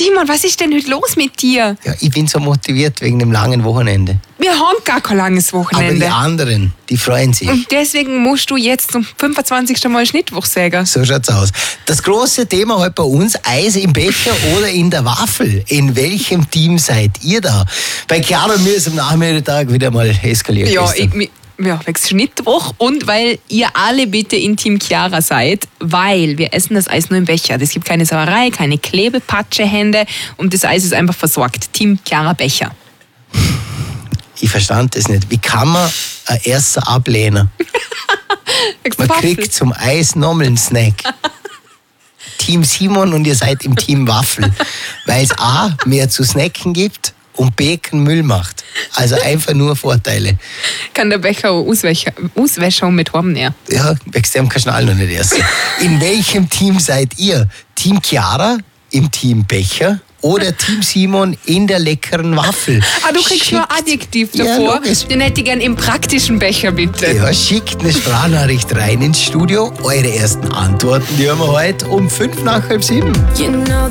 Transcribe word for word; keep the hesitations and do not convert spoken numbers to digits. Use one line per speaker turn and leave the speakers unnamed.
Simon, was ist denn heute los mit dir?
Ja, ich bin so motiviert wegen dem langen Wochenende.
Wir haben gar kein langes Wochenende.
Aber die anderen, die freuen sich.
Und deswegen musst du jetzt zum fünfundzwanzigsten Mal Schnittwoch sagen.
So schaut's aus. Das große Thema heute bei uns, Eis im Becher oder in der Waffel. In welchem Team seid ihr da? Bei Chiara und mir ist am Nachmittag wieder mal eskaliert.
Ja,
gestern.
ich, ja, wegen Schnittwoch und weil ihr alle bitte in Team Chiara seid, weil wir essen das Eis nur im Becher. Es gibt keine Sauerei, keine Klebepatschehände und das Eis ist einfach versorgt. Team Chiara Becher.
Ich verstand das nicht. Wie kann man ein erster ablehnen? Man kriegt zum Eis nochmal einen Snack. Team Simon und ihr seid im Team Waffel. Weil es A, mehr zu snacken gibt und B, keinen Müll macht. Also einfach nur Vorteile.
Kann der Becher auch auswäschen mit Horben näher.
Ja, wächst dem Kanal noch nicht erst. In welchem Team seid ihr? Team Chiara im Team Becher oder Team Simon in der leckeren Waffel?
Ah, du kriegst
Schickt,
nur Adjektiv
ja,
davor.
logisch.
Den hätte ich gern im praktischen Becher, bitte.
Ja, schickt eine Sprachnachricht rein ins Studio. Eure ersten Antworten, die haben wir heute um fünf nach halb sieben.
You know